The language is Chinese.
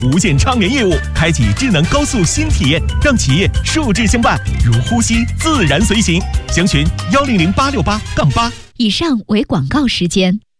无线畅联业务，开启智能高速新体验，让企业数智相伴，如呼吸自然随行。详询1008688-8。 以上为广告时间。